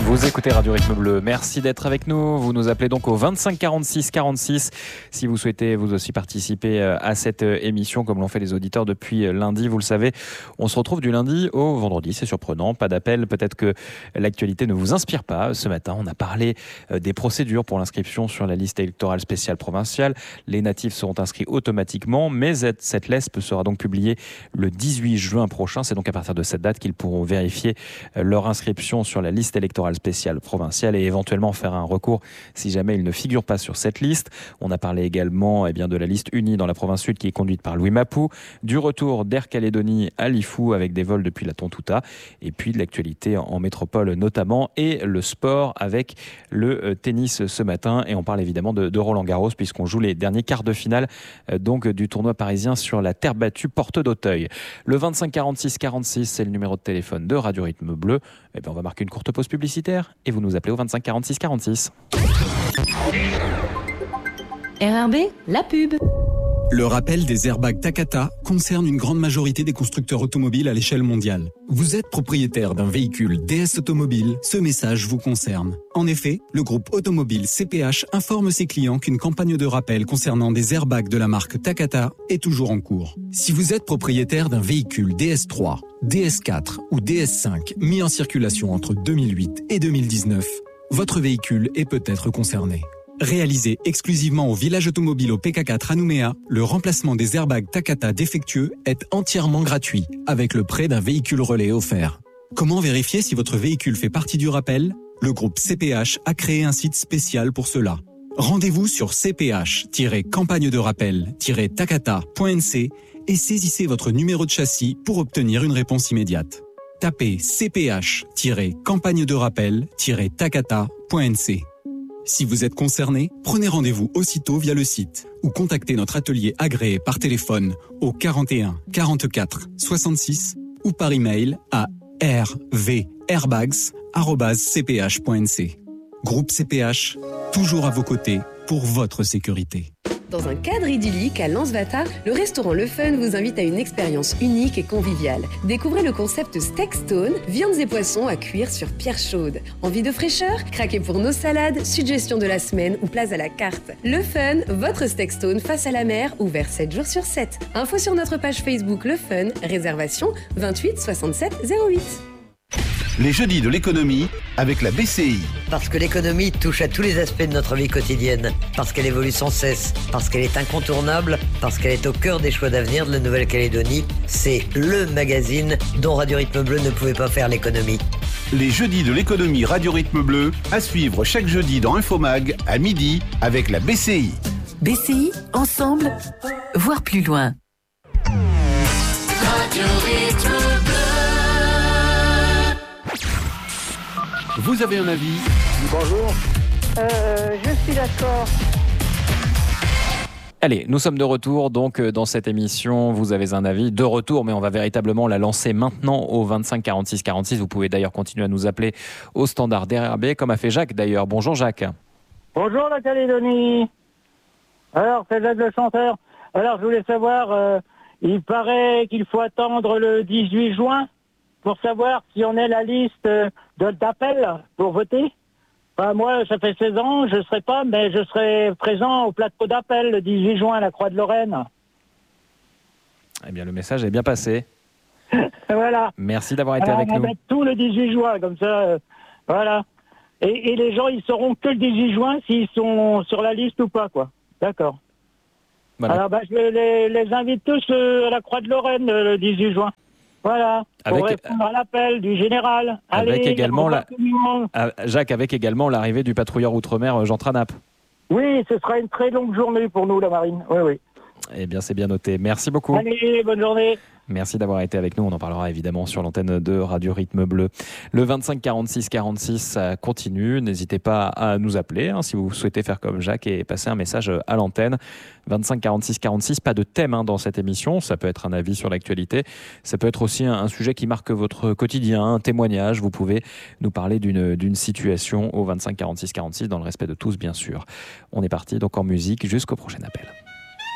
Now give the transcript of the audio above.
Vous écoutez Radio Rythme Bleu, merci d'être avec nous. Vous nous appelez donc au 25 46 46 si vous souhaitez vous aussi participer à cette émission comme l'ont fait les auditeurs depuis lundi. Vous le savez, on se retrouve du lundi au vendredi, c'est surprenant, pas d'appel, peut-être que l'actualité ne vous inspire pas. Ce matin, on a parlé des procédures pour l'inscription sur la liste électorale spéciale provinciale. Les natifs seront inscrits automatiquement, mais cette liste sera donc publiée le 18 juin prochain. C'est donc à partir de cette date qu'ils pourront vérifier leur inscription sur la liste électorale spéciale provinciale et éventuellement faire un recours si jamais ils ne figurent pas sur cette liste. On a parlé également de la liste unie dans la province sud qui est conduite par Louis Mapou, du retour d'Air Calédonie à Lifou avec des vols depuis la Tontouta, et puis de l'actualité en métropole notamment, et le sport avec le tennis ce matin. Et on parle évidemment de Roland Garros puisqu'on joue les derniers quarts de finale donc du tournoi parisien sur la terre battue Porte d'Auteuil. Le 25 46 46, c'est le numéro de téléphone de Radio Rythme Bleu. On va marquer une courte pause publicitaire et vous nous appelez au 25 46 46. RRB, la pub. Le rappel des airbags Takata concerne une grande majorité des constructeurs automobiles à l'échelle mondiale. Vous êtes propriétaire d'un véhicule DS Automobile, ce message vous concerne. En effet, le groupe automobile CPH informe ses clients qu'une campagne de rappel concernant des airbags de la marque Takata est toujours en cours. Si vous êtes propriétaire d'un véhicule DS3, DS4 ou DS5 mis en circulation entre 2008 et 2019, votre véhicule est peut-être concerné. Réalisé exclusivement au village automobile au PK4 à Nouméa, le remplacement des airbags Takata défectueux est entièrement gratuit, avec le prêt d'un véhicule relais offert. Comment vérifier si votre véhicule fait partie du rappel ? Le groupe CPH a créé un site spécial pour cela. Rendez-vous sur cph-campagne de rappel-takata.nc et saisissez votre numéro de châssis pour obtenir une réponse immédiate. Tapez cph-campagne de rappel-takata.nc. Si vous êtes concerné, prenez rendez-vous aussitôt via le site ou contactez notre atelier agréé par téléphone au 41 44 66 ou par email à rvairbags@cph.nc. Groupe CPH, toujours à vos côtés pour votre sécurité. Dans un cadre idyllique à Lansvata, le restaurant Le Fun vous invite à une expérience unique et conviviale. Découvrez le concept Steak Stone, viandes et poissons à cuire sur pierre chaude. Envie de fraîcheur ? Craquez pour nos salades, suggestions de la semaine ou plats à la carte. Le Fun, votre Steak Stone face à la mer, ouvert 7 jours sur 7. Info sur notre page Facebook Le Fun, réservation 28 67 08. Les jeudis de l'économie avec la BCI. Parce que l'économie touche à tous les aspects de notre vie quotidienne, parce qu'elle évolue sans cesse, parce qu'elle est incontournable, parce qu'elle est au cœur des choix d'avenir de la Nouvelle-Calédonie, c'est LE magazine dont Radio Rythme Bleu ne pouvait pas faire l'économie. Les jeudis de l'économie Radio Rythme Bleu, à suivre chaque jeudi dans Infomag à midi avec la BCI. BCI, ensemble, voir plus loin. Radio Rythme Bleu. Vous avez un avis ? Bonjour. Je suis d'accord. Allez, nous sommes de retour donc dans cette émission. Vous avez un avis de retour, mais on va véritablement la lancer maintenant au 25 46 46. Vous pouvez d'ailleurs continuer à nous appeler au standard d'RRB, comme a fait Jacques d'ailleurs. Bonjour Jacques. Bonjour la Calédonie. Alors, c'est Jacques le chanteur. Alors, je voulais savoir, il paraît qu'il faut attendre le 18 juin pour savoir si on est la liste d'appel pour voter. Enfin, moi, ça fait 16 ans, je ne serai pas, mais je serai présent au plateau d'appel le 18 juin à la Croix-de-Lorraine. Eh bien, le message est bien passé. Voilà. Merci d'avoir été avec on va nous. mettre tout le 18 juin, comme ça, voilà. Et les gens, ils sauront que le 18 juin s'ils sont sur la liste ou pas, quoi. D'accord. Voilà. Alors, je les invite tous à la Croix-de-Lorraine le 18 juin. Voilà, pour répondre à l'appel du général. Avec Allez, également Jacques, avec également l'arrivée du patrouilleur outre-mer Jean Tranap. Oui, ce sera une très longue journée pour nous, la marine. Oui, oui. Eh bien, c'est bien noté. Merci beaucoup. Allez, bonne journée. Merci d'avoir été avec nous. On en parlera évidemment sur l'antenne de Radio Rythme Bleu. Le 25 46 46, ça continue. N'hésitez pas à nous appeler si vous souhaitez faire comme Jacques et passer un message à l'antenne. 25 46 46, pas de thème dans cette émission. Ça peut être un avis sur l'actualité. Ça peut être aussi un sujet qui marque votre quotidien, un témoignage. Vous pouvez nous parler d'une situation au 25 46 46 dans le respect de tous, bien sûr. On est parti donc en musique jusqu'au prochain appel.